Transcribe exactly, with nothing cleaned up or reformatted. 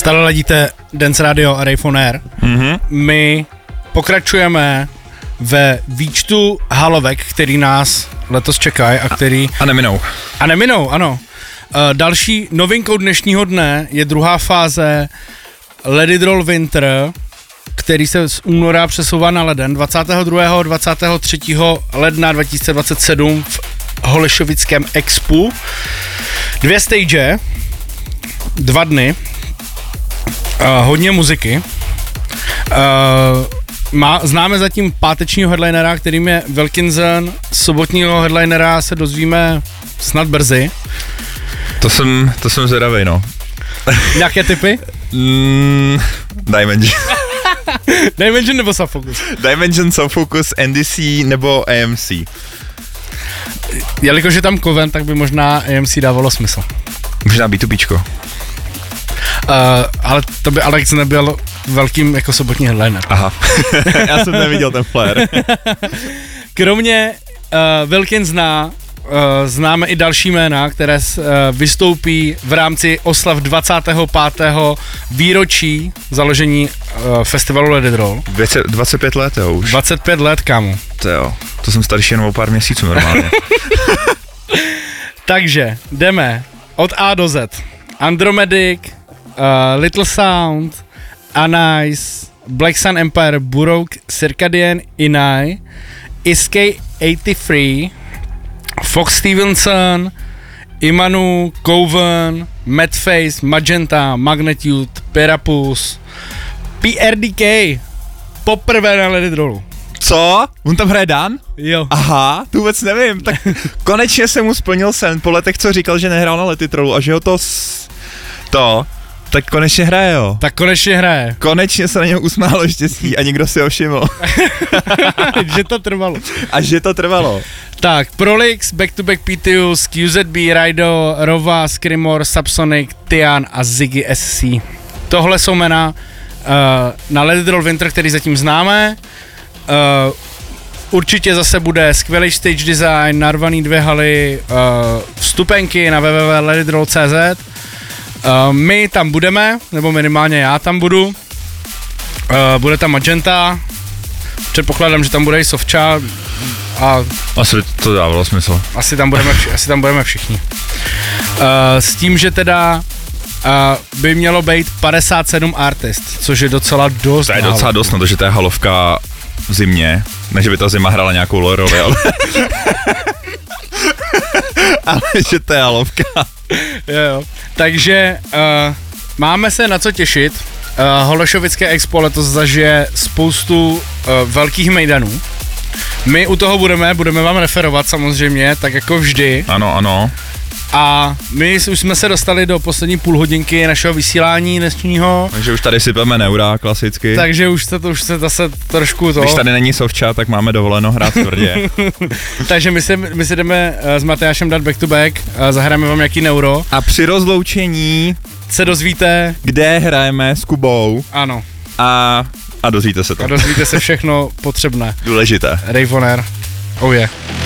Stále ladíte Dance Radio a Rave on Air. Mm-hmm. My pokračujeme ve výčtu halovek, který nás letos čekají a který... A neminou. A neminou, ano. Další novinkou dnešního dne je druhá fáze Let It Roll Winter, který se z února přesouvá na leden dvacátého druhého a dvacátého třetího ledna dva tisíce dvacet sedm v Holešovickém expu. Dvě stage, dva dny, uh, hodně muziky. Uh, má, známe zatím pátečního headlinera, kterým je Wilkinson. Sobotního headlinera se dozvíme snad brzy. To jsem, to jsem zvědavej, no. Jaké typy? Mm, Dimension. Dimension nebo Sofocus? Dimension, Sofocus, N D C nebo A M C. Jelikož je tam Coven, tak by možná A M C dávalo smysl. Možná B2Bčko. Uh, ale to by Alex nebyl velkým jako sobotní headliner. Aha, já jsem neviděl ten flare. Kromě uh, Wilkinsona uh, známe i další jména, které uh, vystoupí v rámci oslav dvacátého pátého výročí založení uh, festivalu Let It Roll. dvacet pět let, jo, už. dvacet pět let, kámo. To jo, to jsem starší jenom o pár měsíců normálně. Takže jdeme od A do Z. Andromedic, uh, Little Sound, Anais, Black Sun Empire, Burrouk, Circadian, Inai, Iskay osmdesát tři, Fox Stevenson, Imanu, Coven, Madface, Magenta, Magnitude, Perapus, P R D K, poprvé na Let It Rollu. Co? On tam hraje Dan? Jo. Aha, to vůbec nevím, tak konečně jsem mu splnil sen po letech, co říkal, že nehrál na Let It Rollu a že ho to s... to, tak konečně hraje, jo. Tak konečně hraje. Konečně se na něm usmálo štěstí a nikdo si ho všiml. Že to trvalo. A že to trvalo. Tak, Prolix, Back to Back P T U, Q Z B, Raido, Rova, Screamor, Subsonic, Tian a Ziggy S C. Tohle jsou jména uh, na Let It Roll Winter, který zatím známe. Uh, určitě zase bude skvělý stage design, narvaný dvě haly, uh, vstupenky na w w w tečka let it roll tečka c z. Uh, my tam budeme, nebo minimálně já tam budu. Uh, bude tam Magenta, předpokládám, že tam bude i Sovča a asi to dávalo smysl. Asi tam budeme, vši- asi tam budeme všichni. Uh, s tím, že teda uh, by mělo být padesát sedm artist, což je docela dost. To je docela dost, no to, že to je halovka v zimě, ne, že by ta zima hrála nějakou roli, ale... ale že to je halovka. Jo, jo. Takže uh, máme se na co těšit. Uh, Holešovické expo letos zažije spoustu uh, velkých mejdanů. My u toho budeme, budeme vám referovat samozřejmě, tak jako vždy. Ano, ano. A my už jsme se dostali do poslední půl hodinky našeho vysílání dnešního. Takže už tady sypeme neura klasicky. Takže už se to už se zase trošku to. Když tady není Sovča, tak máme dovoleno hrát tvrdě. Takže my se, my se jdeme s Matyášem dát back to back, zahrajeme vám nějaký neuro. A při rozloučení se dozvíte, kde hrajeme s Kubou. Ano. A, a dozvíte se to. A dozvíte se všechno potřebné. Důležité. Rave on Air. Oh yeah.